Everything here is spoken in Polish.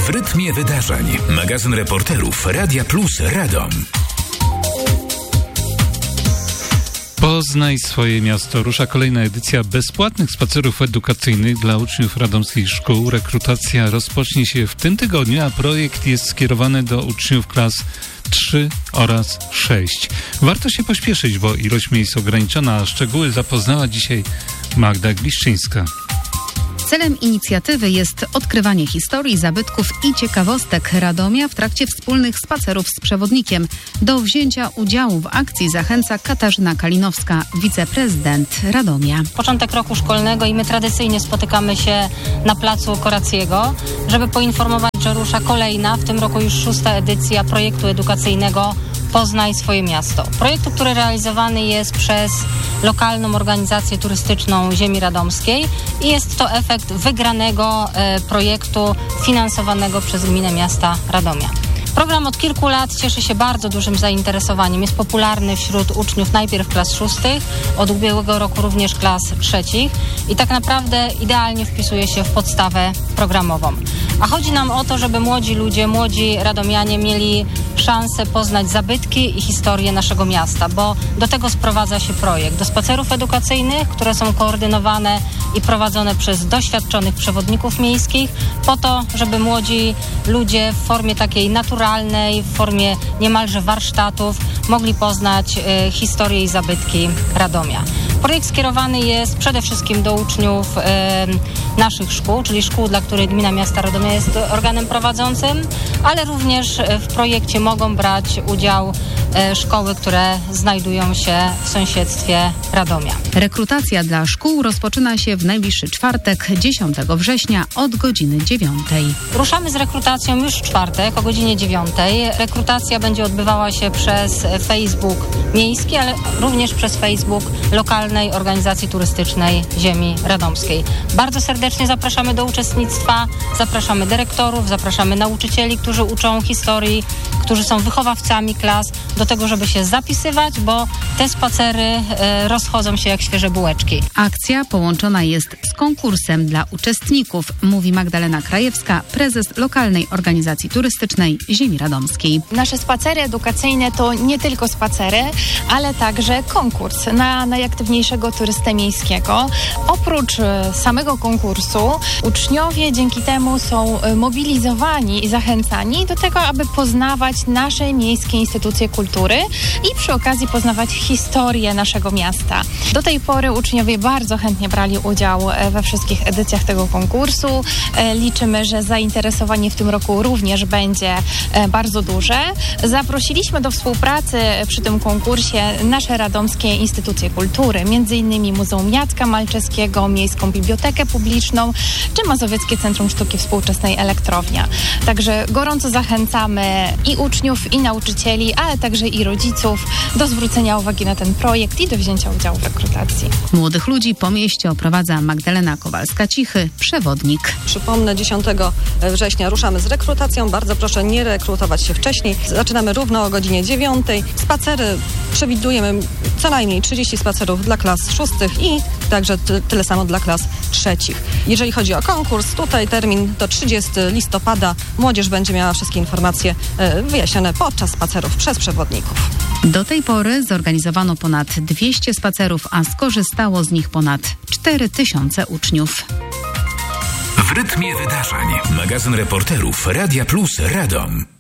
W rytmie wydarzeń. Magazyn reporterów Radia Plus Radom. Poznaj swoje miasto. Rusza kolejna edycja bezpłatnych spacerów edukacyjnych dla uczniów radomskich szkół. Rekrutacja rozpocznie się w tym tygodniu, a projekt jest skierowany do uczniów klas 3 oraz 6. Warto się pośpieszyć, bo ilość miejsc ograniczona, a szczegóły zapoznała dzisiaj Magda Gliszczyńska. Celem inicjatywy jest odkrywanie historii, zabytków i ciekawostek Radomia w trakcie wspólnych spacerów z przewodnikiem. Do wzięcia udziału w akcji zachęca Katarzyna Kalinowska, wiceprezydent Radomia. Początek roku szkolnego i my tradycyjnie spotykamy się na placu Korackiego, żeby poinformować, że rusza kolejna, w tym roku już 6. edycja projektu edukacyjnego Poznaj swoje miasto. Projektu, który realizowany jest przez lokalną organizację turystyczną Ziemi Radomskiej i jest to efekt wygranego projektu finansowanego przez Gminę Miasta Radomia. Program od kilku lat cieszy się bardzo dużym zainteresowaniem. Jest popularny wśród uczniów najpierw klas 6, od ubiegłego roku również klas 3 i tak naprawdę idealnie wpisuje się w podstawę programową. A chodzi nam o to, żeby młodzi ludzie, młodzi radomianie mieli szansę poznać zabytki i historię naszego miasta, bo do tego sprowadza się projekt. Do spacerów edukacyjnych, które są koordynowane i prowadzone przez doświadczonych przewodników miejskich, po to, żeby młodzi ludzie w formie takiej naturalnej, w formie niemalże warsztatów mogli poznać historię i zabytki Radomia. Projekt skierowany jest przede wszystkim do uczniów naszych szkół, czyli szkół, dla których Gmina Miasta Radomia jest organem prowadzącym, ale również w projekcie mogą brać udział szkoły, które znajdują się w sąsiedztwie Radomia. Rekrutacja dla szkół rozpoczyna się w najbliższy czwartek, 10 września od godziny 9. Ruszamy z rekrutacją już w czwartek o godzinie 9. Rekrutacja będzie odbywała się przez Facebook miejski, ale również przez Facebook lokalnej organizacji turystycznej Ziemi Radomskiej. Bardzo serdecznie zapraszamy do uczestnictwa, zapraszamy dyrektorów, zapraszamy nauczycieli, którzy uczą historii, którzy są wychowawcami klas, do tego, żeby się zapisywać, bo te spacery rozchodzą się jak świeże bułeczki. Akcja połączona jest z konkursem dla uczestników, mówi Magdalena Krajewska, prezes lokalnej organizacji turystycznej Ziemi Radomskiej. Nasze spacery edukacyjne to nie tylko spacery, ale także konkurs na najaktywniejszego turystę miejskiego. Oprócz samego konkursu uczniowie dzięki temu są mobilizowani i zachęcani do tego, aby poznawać nasze miejskie instytucje kultury i przy okazji poznawać historię naszego miasta. Do tej pory uczniowie bardzo chętnie brali udział we wszystkich edycjach tego konkursu. Liczymy, że zainteresowanie w tym roku również będzie bardzo duże. Zaprosiliśmy do współpracy przy tym konkursie nasze radomskie instytucje kultury, m.in. Muzeum Jacka Malczewskiego, Miejską Bibliotekę Publiczną czy Mazowieckie Centrum Sztuki Współczesnej Elektrownia. Także gorąco zachęcamy i uczniów, i nauczycieli, ale także i rodziców do zwrócenia uwagi na ten projekt i do wzięcia udziału w rekrutacji. Młodych ludzi po mieście oprowadza Magdalena Kowalska-Cichy, przewodnik. Przypomnę, 10 września ruszamy z rekrutacją. Bardzo proszę nie rekrutować się wcześniej. Zaczynamy równo o godzinie 9. Spacery przewidujemy co najmniej 30 spacerów dla klas 6 i także tyle samo dla klas 3. Jeżeli chodzi o konkurs, tutaj termin do 30 listopada. Młodzież będzie miała wszystkie informacje wyjaśnione podczas spacerów przez przewodników. Do tej pory zorganizowano ponad 200 spacerów, a skorzystało z nich ponad 4000 uczniów. W rytmie wydarzeń. Magazyn reporterów Radia Plus Radom.